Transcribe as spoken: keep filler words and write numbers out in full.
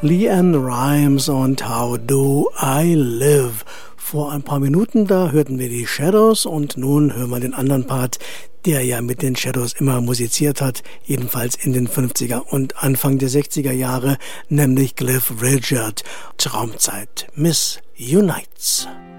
LeAnn Rimes und How Do I Live. Vor ein paar Minuten da hörten wir die Shadows und nun hören wir den anderen Part, der ja mit den Shadows immer musiziert hat, jedenfalls in den fünfziger und Anfang der sechziger Jahre, nämlich Cliff Richard. Traumzeit, Miss Unites.